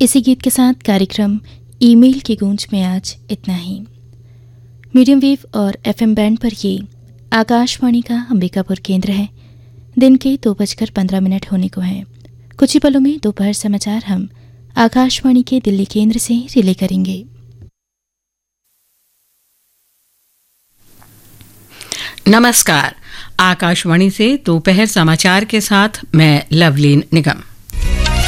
इसी गीत के साथ कार्यक्रम ईमेल की गूंज में आज इतना ही। मीडियम वेव और एफएम बैंड पर ये आकाशवाणी का अंबिकापुर केंद्र है। दिन के 2:15 होने को है। कुछ ही पलों में दोपहर समाचार हम आकाशवाणी के दिल्ली केंद्र से रिले करेंगे। नमस्कार, आकाशवाणी से दोपहर समाचार के साथ मैं लवलीन निगम।